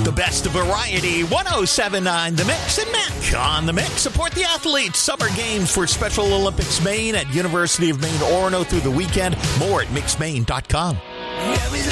The best of variety, 107.9 The Mix and Mac on The Mix. Support the athletes. Summer Games for Special Olympics Maine at University of Maine, Orono through the weekend. More at mixmaine.com.